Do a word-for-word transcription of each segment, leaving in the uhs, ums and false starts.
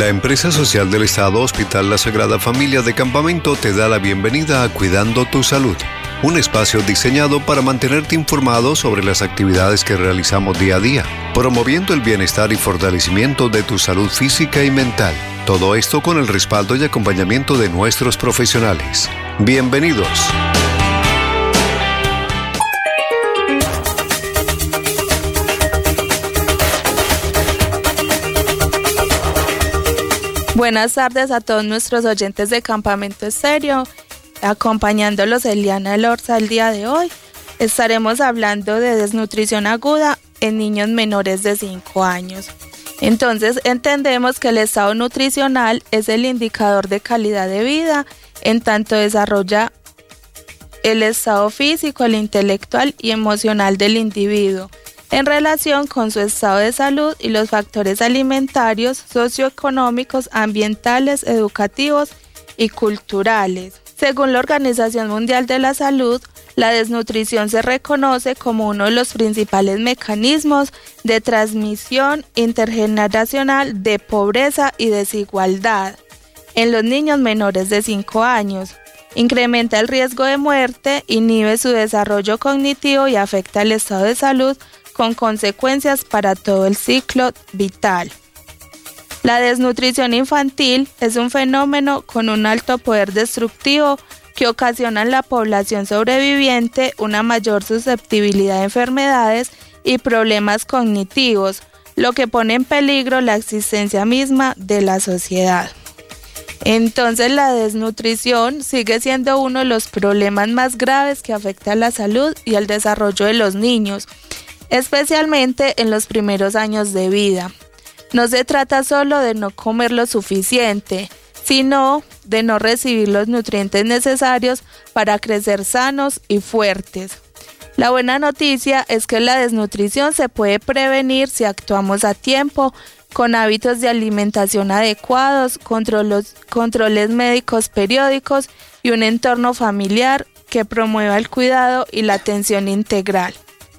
La empresa social del Estado Hospital La Sagrada Familia de Campamento te da la bienvenida a Cuidando tu Salud, un espacio diseñado para mantenerte informado sobre las actividades que realizamos día a día, promoviendo el bienestar y fortalecimiento de tu salud física y mental. Todo esto con el respaldo y acompañamiento de nuestros profesionales. Bienvenidos. Buenas tardes a todos nuestros oyentes de Campamento Estéreo, acompañándolos Eliana Elorza el día de hoy. Estaremos hablando de desnutrición aguda en niños menores de cinco años. Entonces, entendemos que el estado nutricional es el indicador de calidad de vida, en tanto desarrolla el estado físico, el intelectual y emocional del individuo, en relación con su estado de salud y los factores alimentarios, socioeconómicos, ambientales, educativos y culturales. Según la Organización Mundial de la Salud, la desnutrición se reconoce como uno de los principales mecanismos de transmisión intergeneracional de pobreza y desigualdad en los niños menores de cinco años. Incrementa el riesgo de muerte, inhibe su desarrollo cognitivo y afecta el estado de salud con consecuencias para todo el ciclo vital. La desnutrición infantil es un fenómeno con un alto poder destructivo que ocasiona en la población sobreviviente una mayor susceptibilidad a enfermedades y problemas cognitivos, lo que pone en peligro la existencia misma de la sociedad. Entonces, la desnutrición sigue siendo uno de los problemas más graves que afecta a la salud y el desarrollo de los niños, especialmente en los primeros años de vida. No se trata solo de no comer lo suficiente, sino de no recibir los nutrientes necesarios para crecer sanos y fuertes. La buena noticia es que la desnutrición se puede prevenir si actuamos a tiempo, con hábitos de alimentación adecuados, controlos, controles médicos periódicos y un entorno familiar que promueva el cuidado y la atención integral.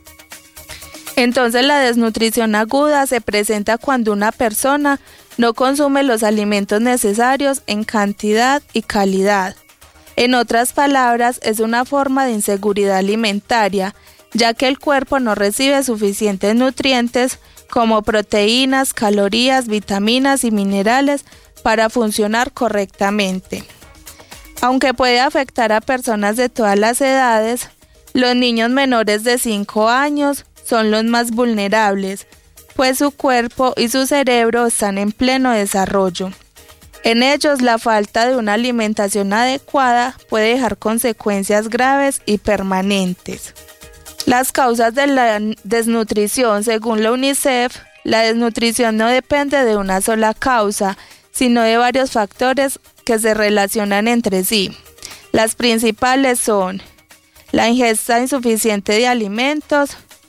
Entonces, la desnutrición aguda se presenta cuando una persona no consume los alimentos necesarios en cantidad y calidad. En otras palabras, es una forma de inseguridad alimentaria, ya que el cuerpo no recibe suficientes nutrientes como proteínas, calorías, vitaminas y minerales para funcionar correctamente. Aunque puede afectar a personas de todas las edades, los niños menores de cinco años son los más vulnerables, pues su cuerpo y su cerebro están en pleno desarrollo. En ellos, la falta de una alimentación adecuada puede dejar consecuencias graves y permanentes. Las causas de la desnutrición, según la UNICEF, la desnutrición no depende de una sola causa, sino de varios factores que se relacionan entre sí. Las principales son la ingesta insuficiente de alimentos,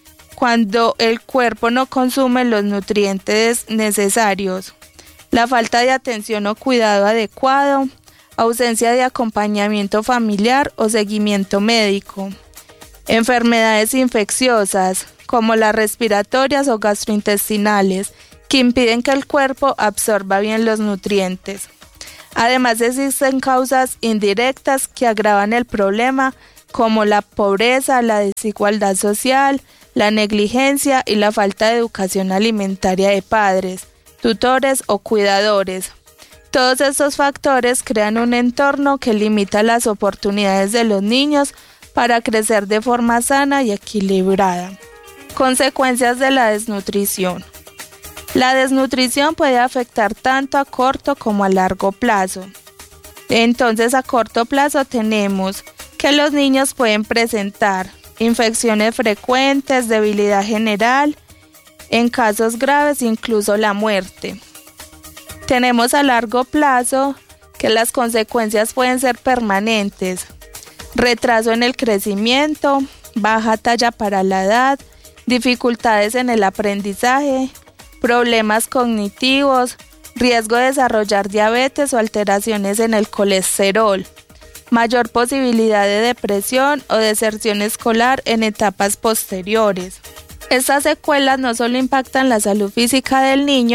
cuando el cuerpo no consume los nutrientes necesarios, la falta de atención o cuidado adecuado, ausencia de acompañamiento familiar o seguimiento médico, enfermedades infecciosas como las respiratorias o gastrointestinales que impiden que el cuerpo absorba bien los nutrientes. Además, existen causas indirectas que agravan el problema, como la pobreza, la desigualdad social, la negligencia y la falta de educación alimentaria de padres, tutores o cuidadores. Todos estos factores crean un entorno que limita las oportunidades de los niños para crecer de forma sana y equilibrada. Consecuencias de la desnutrición. La desnutrición puede afectar tanto a corto como a largo plazo. Entonces, a corto plazo tenemos que los niños pueden presentar infecciones frecuentes, debilidad general, en casos graves incluso la muerte. Tenemos a largo plazo que las consecuencias pueden ser permanentes: retraso en el crecimiento, baja talla para la edad, dificultades en el aprendizaje, problemas cognitivos, riesgo de desarrollar diabetes o alteraciones en el colesterol, mayor posibilidad de depresión o deserción escolar en etapas posteriores. Estas secuelas no solo impactan la salud física del niño,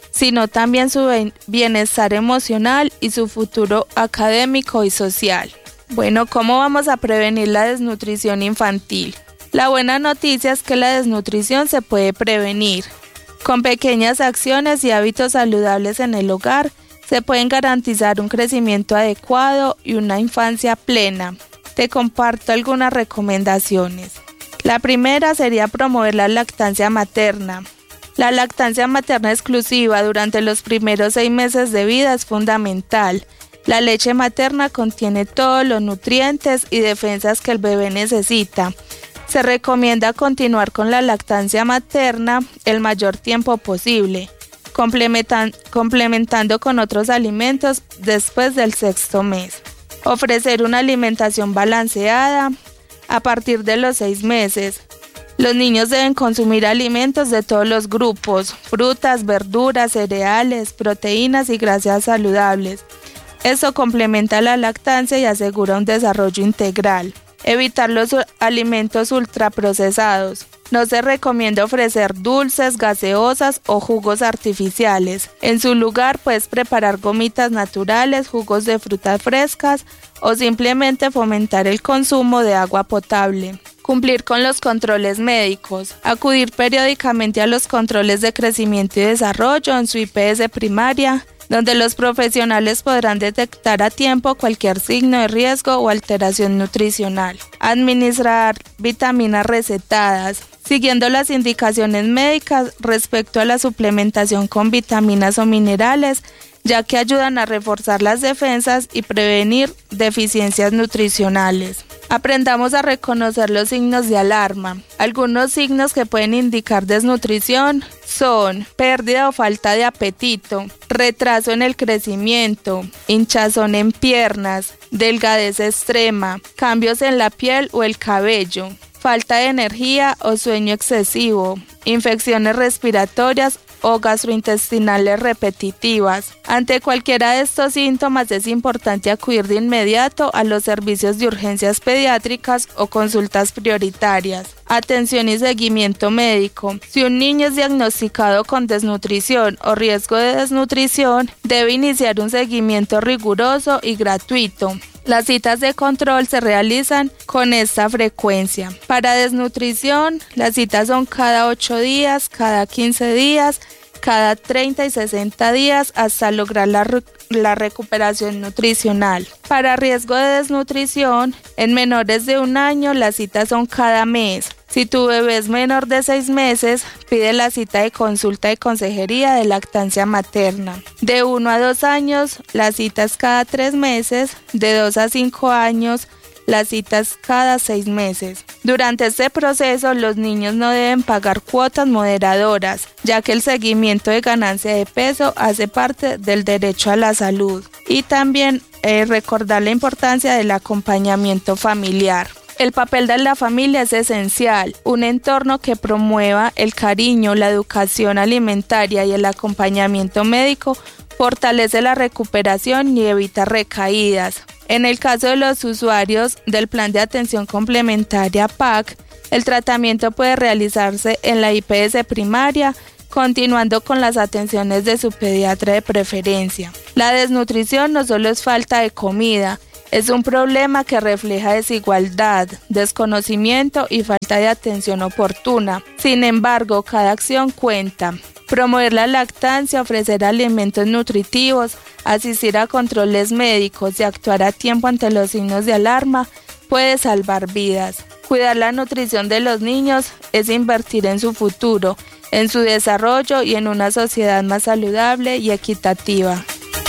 sino también su bienestar emocional y su futuro académico y social. Bueno, ¿cómo vamos a prevenir la desnutrición infantil? La buena noticia es que la desnutrición se puede prevenir. Con pequeñas acciones y hábitos saludables en el hogar, se pueden garantizar un crecimiento adecuado y una infancia plena. Te comparto algunas recomendaciones. La primera sería promover la lactancia materna. La lactancia materna exclusiva durante los primeros seis meses de vida es fundamental. La leche materna contiene todos los nutrientes y defensas que el bebé necesita. Se recomienda continuar con la lactancia materna el mayor tiempo posible, complementan- complementando con otros alimentos después del sexto mes. Ofrecer una alimentación balanceada a partir de los seis meses. Los niños deben consumir alimentos de todos los grupos, frutas, verduras, cereales, proteínas y grasas saludables. Esto complementa la lactancia y asegura un desarrollo integral. Evitar los alimentos ultraprocesados. No se recomienda ofrecer dulces, gaseosas o jugos artificiales. En su lugar puedes preparar gomitas naturales, jugos de frutas frescas o simplemente fomentar el consumo de agua potable. Cumplir con los controles médicos. Acudir periódicamente a los controles de crecimiento y desarrollo en su I P S primaria, donde los profesionales podrán detectar a tiempo cualquier signo de riesgo o alteración nutricional. Administrar vitaminas recetadas, siguiendo las indicaciones médicas respecto a la suplementación con vitaminas o minerales, ya que ayudan a reforzar las defensas y prevenir deficiencias nutricionales. Aprendamos a reconocer los signos de alarma. Algunos signos que pueden indicar desnutrición son pérdida o falta de apetito, retraso en el crecimiento, hinchazón en piernas, delgadez extrema, cambios en la piel o el cabello, falta de energía o sueño excesivo, infecciones respiratorias o gastrointestinales repetitivas. Ante cualquiera de estos síntomas es importante acudir de inmediato a los servicios de urgencias pediátricas o consultas prioritarias. Atención y seguimiento médico. Si un niño es diagnosticado con desnutrición o riesgo de desnutrición, debe iniciar un seguimiento riguroso y gratuito. Las citas de control se realizan con esta frecuencia. Para desnutrición, las citas son cada ocho días, cada quince días, cada treinta y sesenta días hasta lograr la, re- la recuperación nutricional. Para riesgo de desnutrición, en menores de un año, las citas son cada mes. Si tu bebé es menor de seis meses, pide la cita de consulta de consejería de lactancia materna. De uno a dos años, las citas cada tres meses. De dos a cinco años, las citas cada seis meses. Durante este proceso, los niños no deben pagar cuotas moderadoras, ya que el seguimiento de ganancia de peso hace parte del derecho a la salud. Y también eh, recordar la importancia del acompañamiento familiar. El papel de la familia es esencial. Un entorno que promueva el cariño, la educación alimentaria y el acompañamiento médico fortalece la recuperación y evita recaídas. En el caso de los usuarios del Plan de Atención Complementaria P A C, el tratamiento puede realizarse en la I P S primaria, continuando con las atenciones de su pediatra de preferencia. La desnutrición no solo es falta de comida, es un problema que refleja desigualdad, desconocimiento y falta de atención oportuna. Sin embargo, cada acción cuenta. Promover la lactancia, ofrecer alimentos nutritivos, asistir a controles médicos y actuar a tiempo ante los signos de alarma puede salvar vidas. Cuidar la nutrición de los niños es invertir en su futuro, en su desarrollo y en una sociedad más saludable y equitativa.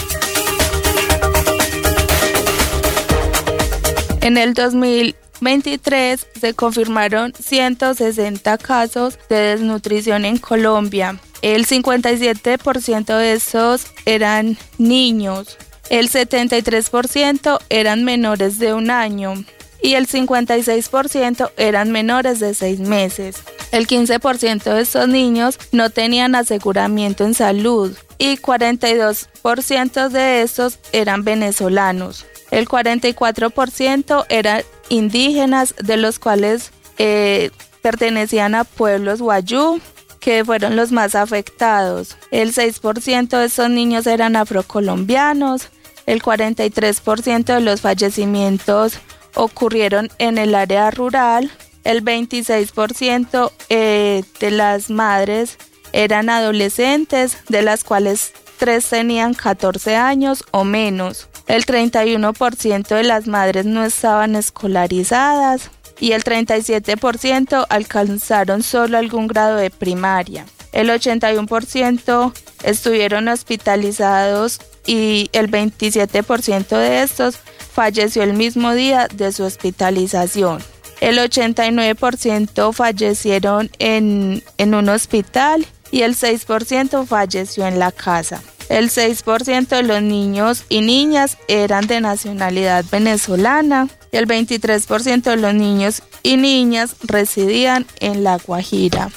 En el dos mil veintitrés se confirmaron ciento sesenta casos de desnutrición en Colombia. El cincuenta y siete por ciento de estos eran niños, el setenta y tres por ciento eran menores de un año y el cincuenta y seis por ciento eran menores de seis meses. El quince por ciento de estos niños no tenían aseguramiento en salud y cuarenta y dos por ciento de estos eran venezolanos. El cuarenta y cuatro por ciento eran indígenas, de los cuales eh, pertenecían a pueblos wayú, que fueron los más afectados. El seis por ciento de estos niños eran afrocolombianos, el cuarenta y tres por ciento de los fallecimientos ocurrieron en el área rural, el veintiséis por ciento eh, de las madres eran adolescentes, de las cuales tres tenían catorce años o menos. El treinta y uno por ciento de las madres no estaban escolarizadas y el treinta y siete por ciento alcanzaron solo algún grado de primaria. El ochenta y uno por ciento estuvieron hospitalizados y el veintisiete por ciento de estos falleció el mismo día de su hospitalización. El ochenta y nueve por ciento fallecieron en, en un hospital y el seis por ciento falleció en la casa. El seis por ciento de los niños y niñas eran de nacionalidad venezolana y el veintitrés por ciento de los niños y niñas residían en La Guajira.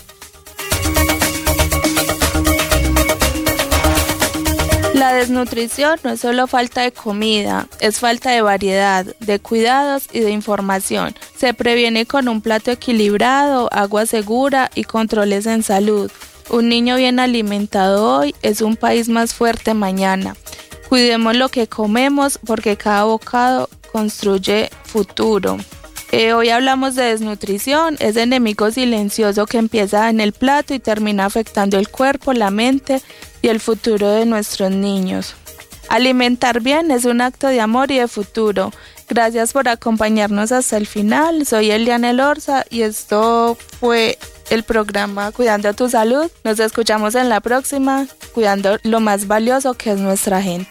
La desnutrición no es solo falta de comida, es falta de variedad, de cuidados y de información. Se previene con un plato equilibrado, agua segura y controles en salud. Un niño bien alimentado hoy es un país más fuerte mañana. Cuidemos lo que comemos porque cada bocado construye futuro. Eh, hoy hablamos de desnutrición, ese enemigo silencioso que empieza en el plato y termina afectando el cuerpo, la mente y el futuro de nuestros niños. Alimentar bien es un acto de amor y de futuro. Gracias por acompañarnos hasta el final. Soy Eliana Elorza y esto fue el programa Cuidando tu Salud. Nos escuchamos en la próxima, cuidando lo más valioso que es nuestra gente.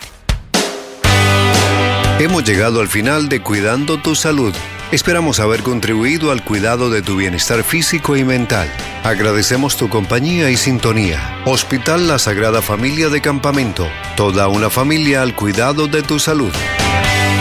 Hemos llegado al final de Cuidando tu Salud. Esperamos haber contribuido al cuidado de tu bienestar físico y mental. Agradecemos tu compañía y sintonía. Hospital La Sagrada Familia de Campamento. Toda una familia al cuidado de tu salud.